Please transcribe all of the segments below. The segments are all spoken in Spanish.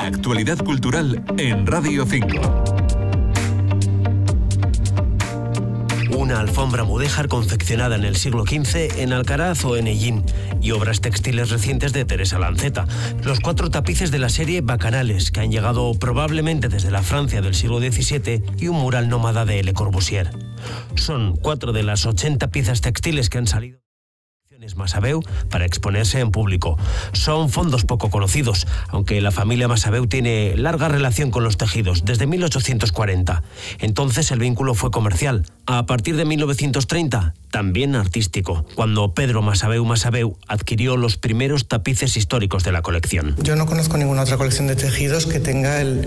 actualidad cultural en Radio 5. Una alfombra mudéjar confeccionada en el siglo XV en Alcaraz o en Ellín y obras textiles recientes de Teresa Lanceta. Los 4 tapices de la serie Bacanales, que han llegado probablemente desde la Francia del siglo XVII, y un mural nómada de Le Corbusier. Son 4 de las 80 piezas textiles que han salido Massabeu para exponerse en público. Son fondos poco conocidos, aunque la familia Massabeu tiene larga relación con los tejidos desde 1840. Entonces el vínculo fue comercial. A partir de 1930, también artístico, cuando Pedro Massabeu adquirió los primeros tapices históricos de la colección. Yo no conozco ninguna otra colección de tejidos que tenga el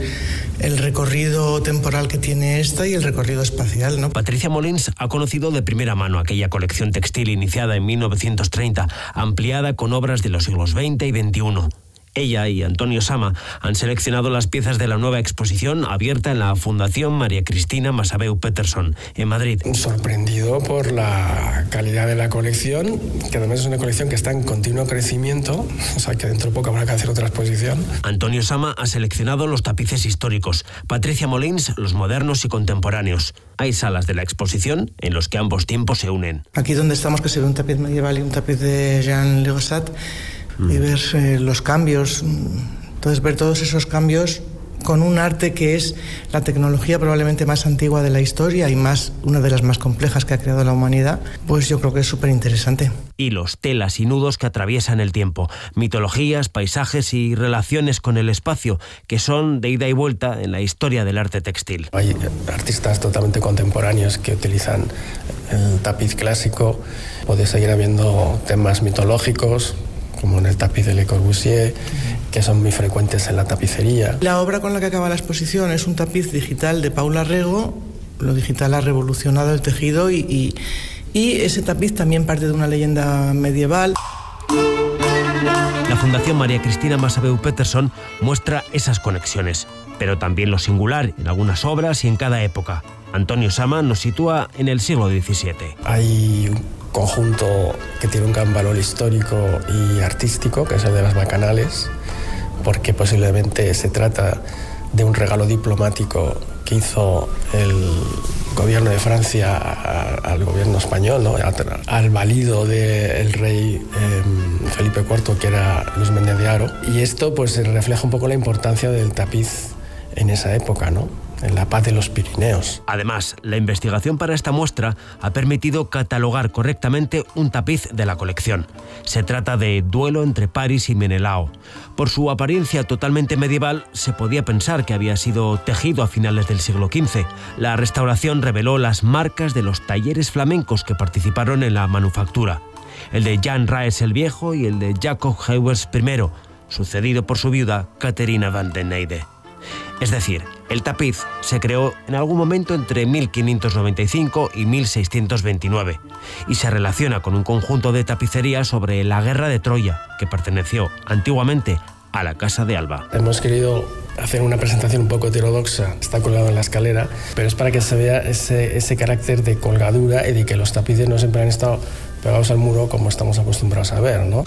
recorrido temporal que tiene esta y el recorrido espacial, ¿no? Patricia Molins ha conocido de primera mano aquella colección textil iniciada en 1930, ampliada con obras de los siglos XX y XXI. Ella y Antonio Sama han seleccionado las piezas de la nueva exposición abierta en la Fundación María Cristina Massabeu Peterson, en Madrid. Sorprendido por la calidad de la colección, que además es una colección que está en continuo crecimiento, o sea que dentro de poco habrá que hacer otra exposición. Antonio Sama ha seleccionado los tapices históricos, Patricia Molins los modernos y contemporáneos. Hay salas de la exposición en los que ambos tiempos se unen. Aquí donde estamos, que se ve un tapiz medieval y un tapiz de Jean Legosat, y ver los cambios, entonces ver todos esos cambios con un arte que es la tecnología probablemente más antigua de la historia y una de las más complejas que ha creado la humanidad, pues yo creo que es súper interesante. Hilos, telas y nudos que atraviesan el tiempo, mitologías, paisajes y relaciones con el espacio que son de ida y vuelta en la historia del arte textil. Hay artistas totalmente contemporáneos que utilizan el tapiz clásico, puede seguir habiendo temas mitológicos, como en el tapiz de Le Corbusier, que son muy frecuentes en la tapicería. La obra con la que acaba la exposición es un tapiz digital de Paula Rego. Lo digital ha revolucionado el tejido y ese tapiz también parte de una leyenda medieval. La Fundación María Cristina Massabeu Peterson muestra esas conexiones, pero también lo singular en algunas obras y en cada época. Antonio Sama nos sitúa en el siglo XVII. Hay un conjunto que tiene un gran valor histórico y artístico, que es el de las Bacanales, porque posiblemente se trata de un regalo diplomático que hizo el gobierno de Francia al gobierno español, ¿no? Al valido del rey Felipe IV, que era Luis Méndez de Haro. Y esto pues refleja un poco la importancia del tapiz en esa época, ¿no? En la paz de los Pirineos. Además, la investigación para esta muestra ha permitido catalogar correctamente un tapiz de la colección. Se trata de Duelo entre París y Menelao. Por su apariencia totalmente medieval, se podía pensar que había sido tejido a finales del siglo XV. La restauración reveló las marcas de los talleres flamencos que participaron en la manufactura. El de Jan Raes el Viejo y el de Jacob Heuers I, sucedido por su viuda, Caterina van den Eyde. Es decir, el tapiz se creó en algún momento entre 1595 y 1629 y se relaciona con un conjunto de tapicerías sobre la guerra de Troya, que perteneció antiguamente a la Casa de Alba. Hemos querido hacer una presentación un poco heterodoxa, está colgado en la escalera, pero es para que se vea ese carácter de colgadura y de que los tapices no siempre han estado pegados al muro como estamos acostumbrados a ver, ¿no?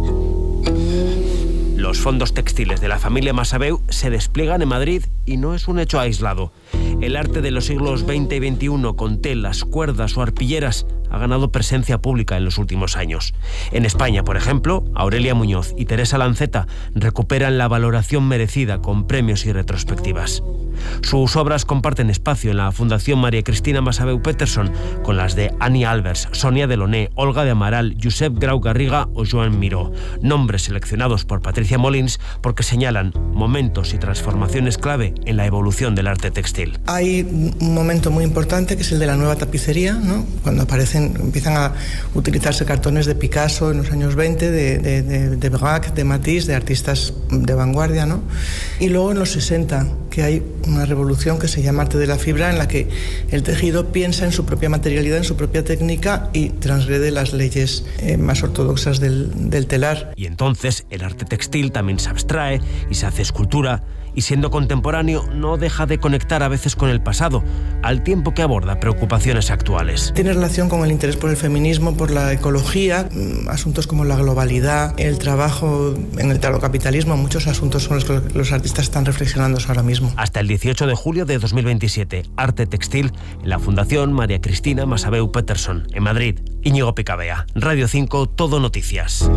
Los fondos textiles de la familia Massabeu se despliegan en Madrid y no es un hecho aislado. El arte de los siglos XX y XXI con telas, cuerdas o arpilleras ha ganado presencia pública en los últimos años. En España, por ejemplo, Aurelia Muñoz y Teresa Lanceta recuperan la valoración merecida con premios y retrospectivas. Sus obras comparten espacio en la Fundación María Cristina Massabeu Peterson con las de Annie Albers, Sonia Delaunay, Olga de Amaral, Josep Grau Garriga o Joan Miró, nombres seleccionados por Patricia Molins porque señalan momentos y transformaciones clave en la evolución del arte textil. Hay un momento muy importante que es el de la nueva tapicería, ¿no? Cuando empiezan a utilizarse cartones de Picasso en los años 20, de Braque, de Matisse, de artistas de vanguardia, ¿no? Y luego en los 60, que hay una revolución que se llama arte de la fibra, en la que el tejido piensa en su propia materialidad, en su propia técnica y transgrede las leyes más ortodoxas del telar. Y entonces el arte textil también se abstrae y se hace escultura y siendo contemporáneo no deja de conectar a veces con el pasado, al tiempo que aborda preocupaciones actuales. Tiene relación con el interés por el feminismo, por la ecología, asuntos como la globalidad, el trabajo en el capitalismo, muchos asuntos son los que los artistas están reflexionando ahora mismo. Hasta el 18 de julio de 2027, Arte Textil en la Fundación María Cristina Massabeu Peterson, en Madrid. Íñigo Picabea, Radio 5, Todo Noticias.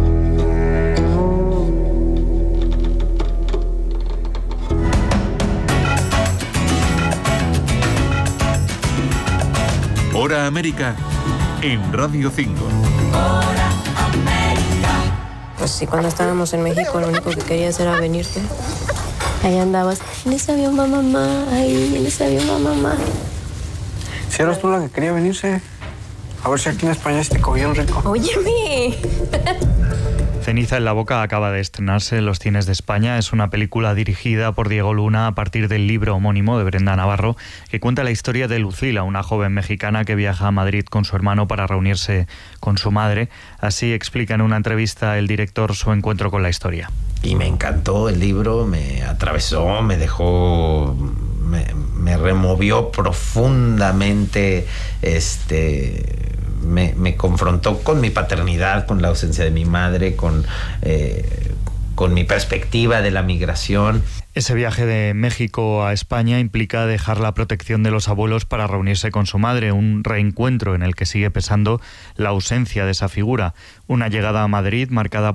Hora América en Radio 5. Hora América. Pues sí, cuando estábamos en México lo único que querías era venirte. Ahí andabas, en ese avión va mamá, ahí, en ese avión va mamá. Si eras tú la que quería venirse, a ver si aquí en España te cogían rico. ¡Óyeme! Ceniza en la boca acaba de estrenarse en los cines de España. Es una película dirigida por Diego Luna a partir del libro homónimo de Brenda Navarro, que cuenta la historia de Lucila, una joven mexicana que viaja a Madrid con su hermano para reunirse con su madre. Así explica en una entrevista el director su encuentro con la historia. Y me encantó el libro, me atravesó, me dejó, me removió profundamente, me confrontó con mi paternidad, con la ausencia de mi madre, con mi perspectiva de la migración. Ese viaje de México a España implica dejar la protección de los abuelos para reunirse con su madre, un reencuentro en el que sigue pesando la ausencia de esa figura. Una llegada a Madrid marcada